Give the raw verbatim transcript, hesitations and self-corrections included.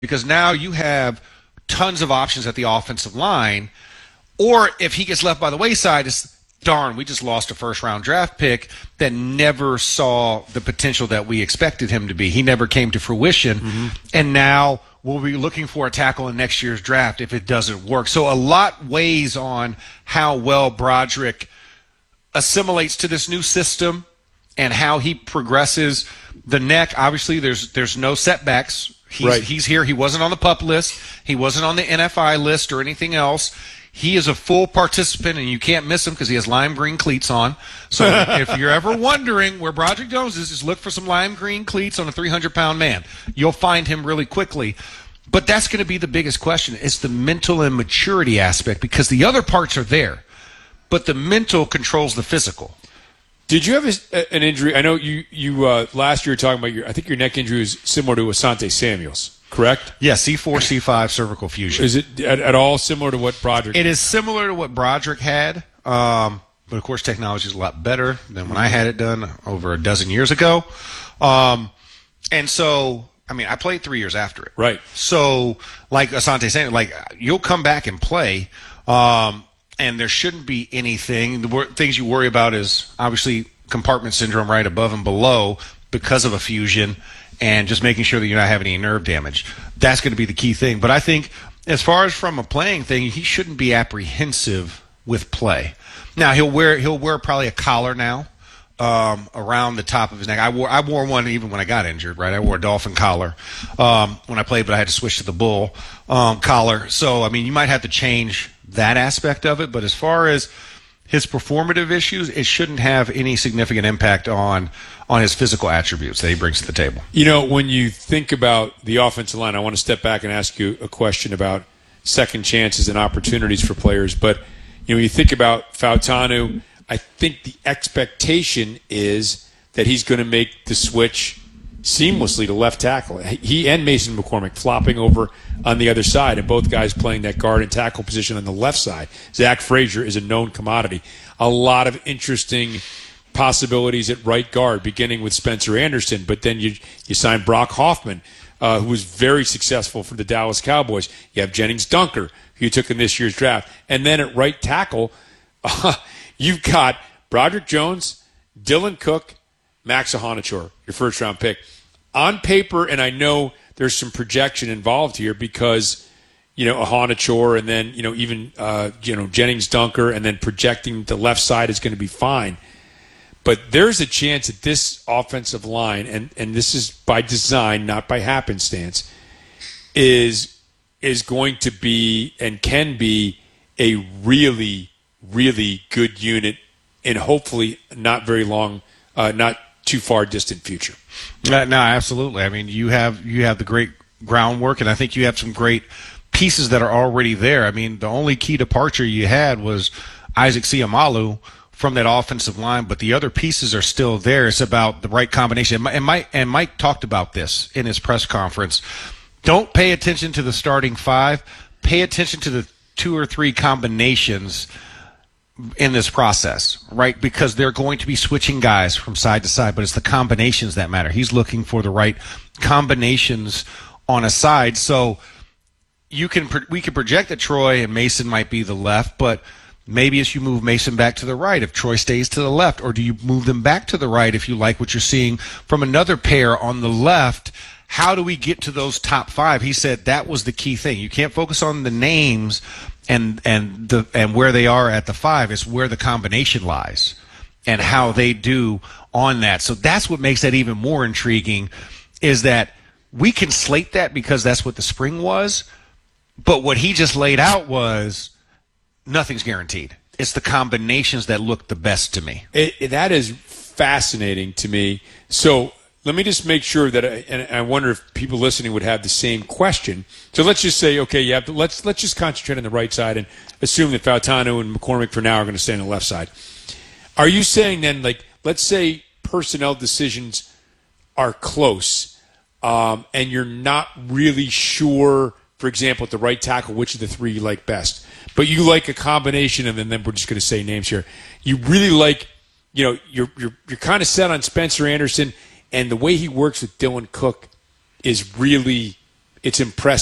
because now you have tons of options at the offensive line. Or if he gets left by the wayside, it's darn, we just lost a first-round draft pick that never saw the potential that we expected him to be. He never came to fruition, mm-hmm. and now we'll be looking for a tackle in next year's draft if it doesn't work. So a lot weighs on how well Broderick assimilates to this new system and how he progresses. The neck, obviously, there's there's no setbacks. He's, right. he's here. He wasn't on the PUP list. He wasn't on the N F I list or anything else. He is a full participant, and you can't miss him because he has lime green cleats on. So if you're ever wondering where Broderick Jones is, just look for some lime green cleats on a three hundred pound man. You'll find him really quickly. But that's going to be the biggest question. It's the mental and maturity aspect, because the other parts are there, but the mental controls the physical. Did you have a, an injury? I know you, you uh, last year were talking about your, I think your neck injury was similar to Asante Samuel's. Correct? Yeah, C four, C five cervical fusion. Is it at, at all similar to what Broderick It is similar to what Broderick had, um, but of course technology is a lot better than when I had it done over a dozen years ago. Um, and so, I mean, I played three years after it. Right. So, like Asante saying, like, you'll come back and play, um, and there shouldn't be anything. The wor- things you worry about is, obviously, compartment syndrome right above and below because of a fusion, and just making sure that you're not having any nerve damage. That's going to be the key thing. But I think as far as from a playing thing, he shouldn't be apprehensive with play. Now, he'll wear he'll wear probably a collar now um, around the top of his neck. I wore I wore one even when I got injured, right? I wore a dolphin collar um, when I played, but I had to switch to the bull um, collar. So, I mean, you might have to change that aspect of it. But as far as his performative issues, it shouldn't have any significant impact on on his physical attributes that he brings to the table. You know, when you think about the offensive line, I want to step back and ask you a question about second chances and opportunities for players. But, you know, when you think about Fautanu, I think the expectation is that he's going to make the switch seamlessly to left tackle. He and Mason McCormick flopping over on the other side, and both guys playing that guard and tackle position on the left side. Zach Frazier is a known commodity. A lot of interesting possibilities at right guard, beginning with Spencer Anderson, but then you you sign Brock Hoffman, uh, who was very successful for the Dallas Cowboys. You have Jennings Dunker, who you took in this year's draft. And then at right tackle, uh, you've got Broderick Jones, Dylan Cook, Max Ahanichor, your first-round pick. On paper, and I know there's some projection involved here because, you know, Ahanichor and then, you know, even, uh, you know, Jennings Dunker, and then projecting the left side is going to be fine. But there's a chance that this offensive line, and, and this is by design, not by happenstance, is is going to be and can be a really, really good unit in hopefully not very long, uh, not too far distant future. Uh, no, absolutely. I mean, you have you have the great groundwork, and I think you have some great pieces that are already there. I mean, the only key departure you had was Isaac Seumalo from that offensive line, but the other pieces are still there. It's about the right combination. And Mike, and Mike talked about this in his press conference. Don't pay attention to the starting five. Pay attention to the two or three combinations in this process, right? Because they're going to be switching guys from side to side, but it's the combinations that matter. He's looking for the right combinations on a side. So you can we can project that Troy and Mason might be the left, but maybe as you move Mason back to the right, if Troy stays to the left, or do you move them back to the right if you like what you're seeing from another pair on the left? How do we get to those top five? He said that was the key thing. You can't focus on the names and and the and where they are at the five. It's where the combination lies and how they do on that. So that's what makes that even more intriguing, is that we can slate that because that's what the spring was, but what he just laid out was nothing's guaranteed. It's the combinations that look the best to me. It, it, that is fascinating to me. So let me just make sure that, I, and I wonder if people listening would have the same question. So let's just say, okay, you have to, let's let's just concentrate on the right side and assume that Fautanu and McCormick for now are going to stay on the left side. Are you saying then, like, let's say personnel decisions are close, um, and you're not really sure, for example, at the right tackle, which of the three you like best, but you like a combination, and then, then we're just going to say names here. You really like, you know, you're you're you're kind of set on Spencer Anderson. And the way he works with Dylan Cook is really it's impressive.